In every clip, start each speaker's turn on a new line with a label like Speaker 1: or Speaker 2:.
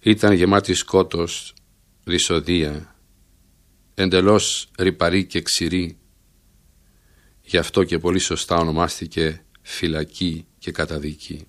Speaker 1: Ήταν γεμάτη σκότος, δυσοδεία, εντελώς ρυπαρή και ξηρή. Γι' αυτό και πολύ σωστά ονομάστηκε φυλακή και καταδίκη.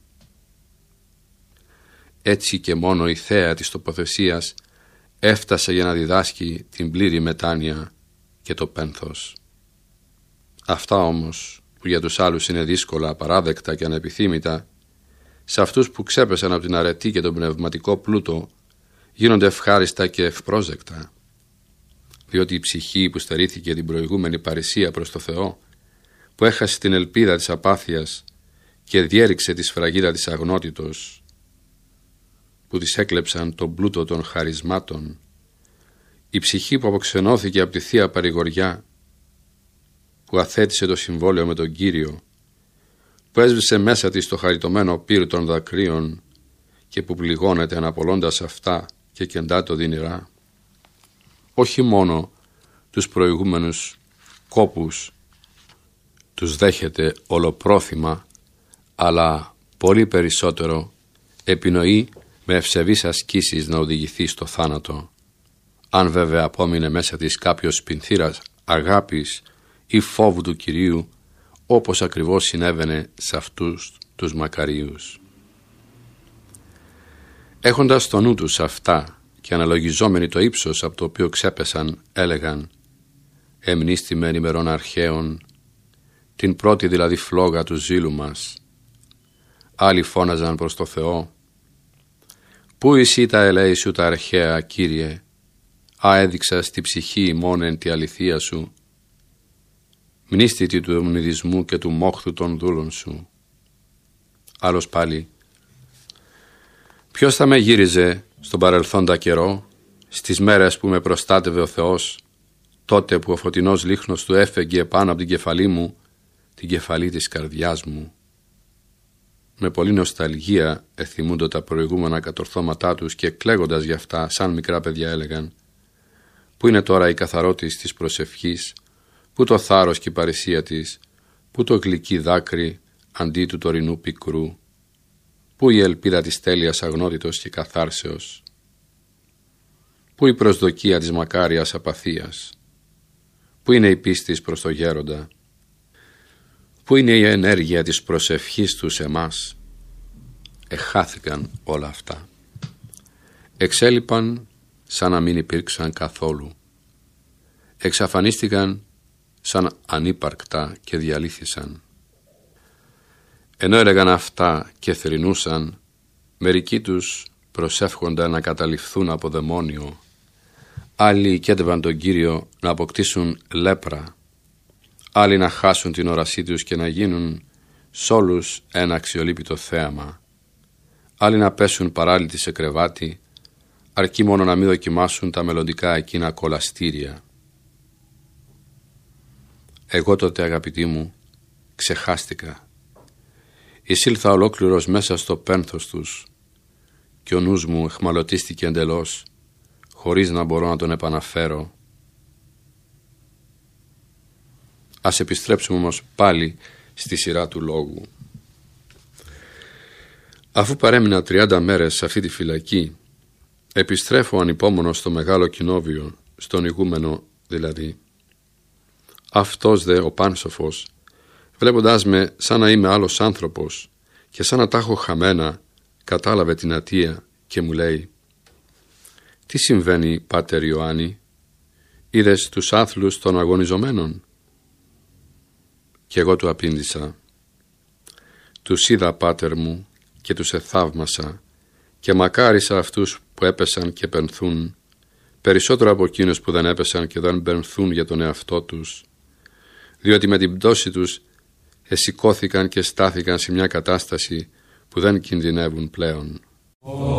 Speaker 1: Έτσι και μόνο η θέα της τοποθεσίας έφτασε για να διδάσκει την πλήρη μετάνοια και το πένθος. Αυτά όμως που για τους άλλους είναι δύσκολα, απαράδεκτα και ανεπιθύμητα, σε αυτούς που ξέπεσαν από την αρετή και τον πνευματικό πλούτο γίνονται ευχάριστα και ευπρόσδεκτα, διότι η ψυχή που στερήθηκε την προηγούμενη παρησία προς το Θεό, που έχασε την ελπίδα της απάθειας και διέριξε τη σφραγίδα της αγνότητος, που της έκλεψαν τον πλούτο των χαρισμάτων, η ψυχή που αποξενώθηκε από τη Θεία Παρηγοριά, που αθέτησε το συμβόλαιο με τον Κύριο, που έσβησε μέσα της το χαριτωμένο πύρ των δακρύων και που πληγώνεται αναπολώντας αυτά και κεντά το δινηρά, όχι μόνο τους προηγούμενους κόπους τους δέχεται ολοπρόθυμα, αλλά πολύ περισσότερο επινοεί με ευσεβείς ασκήσεις να οδηγηθεί στο θάνατο, αν βέβαια απόμεινε μέσα της κάποιος πινθύρας αγάπης ή φόβου του Κυρίου, όπως ακριβώς συνέβαινε σε αυτούς τους μακαρίους. Έχοντας στο νου τους αυτά και αναλογιζόμενοι το ύψος από το οποίο ξέπεσαν, έλεγαν «Εμνίστημεν ημερών αρχαίων, την πρώτη δηλαδή φλόγα του ζήλου μας». Άλλοι φώναζαν προς το Θεό «Πού εσύ τα ελέη σου τα αρχαία, Κύριε, έδειξα στη ψυχή ημών εν τη αληθεία σου, μνήστητη του ευνηδισμού και του μόχθου των δούλων σου». Άλλος πάλι «Ποιος θα με γύριζε στον παρελθόντα καιρό, στις μέρες που με προστάτευε ο Θεός, τότε που ο φωτεινός λίχνος του έφεγγε επάνω από την κεφαλή μου, την κεφαλή της καρδιάς μου». Με πολλή νοσταλγία εθυμούνται τα προηγούμενα κατορθώματά τους και κλαίγοντας γι' αυτά σαν μικρά παιδιά έλεγαν «Πού είναι τώρα η καθαρότης της προσευχής, πού το θάρρος και η παρησία της, πού το γλυκύ δάκρυ αντί του τωρινού πικρού, πού η ελπίδα της τέλειας αγνότητος και καθάρσεως, πού η προσδοκία της μακάριας απαθίας, πού είναι η πίστη προς το γέροντα, πού είναι η ενέργεια της προσευχής του σε εμάς». Εχάθηκαν όλα αυτά. Εξέλιπαν σαν να μην υπήρξαν καθόλου. Εξαφανίστηκαν σαν ανύπαρκτα και διαλύθησαν. Ενώ έλεγαν αυτά και θρηνούσαν, μερικοί τους προσεύχονταν να καταληφθούν από δαιμόνιο, άλλοι κέντευαν τον Κύριο να αποκτήσουν λέπρα, άλλοι να χάσουν την όρασή τους και να γίνουν σ' όλους ένα αξιολύπητο θέαμα, άλλοι να πέσουν παράλυτοι σε κρεβάτι, αρκεί μόνο να μην δοκιμάσουν τα μελλοντικά εκείνα κολαστήρια. Εγώ τότε, αγαπητοί μου, ξεχάστηκα. Εισήλθα ολόκληρος μέσα στο πένθος τους και ο νους μου εχμαλωτίστηκε εντελώς, χωρίς να μπορώ να τον επαναφέρω. Ας επιστρέψουμε όμως πάλι στη σειρά του λόγου. Αφού παρέμεινα 30 μέρες σε αυτή τη φυλακή, επιστρέφω ανυπόμονος στο μεγάλο κοινόβιο, στον ηγούμενο δηλαδή. Αυτός δε ο πάνσοφος, βλέποντας με σαν να είμαι άλλος άνθρωπος και σαν να τα έχω χαμένα, κατάλαβε την ατία και μου λέει «Τι συμβαίνει, Πάτερ Ιωάννη, είδες τους άθλους των αγωνιζομένων?» Και εγώ του απήντησα «Τους είδα, Πάτερ μου, και τους εθαύμασα και μακάρισα αυτούς που έπεσαν και πενθούν, περισσότερο από εκείνους που δεν έπεσαν και δεν πενθούν για τον εαυτό τους, διότι με την πτώση τους εσηκώθηκαν και στάθηκαν σε μια κατάσταση που δεν κινδυνεύουν πλέον».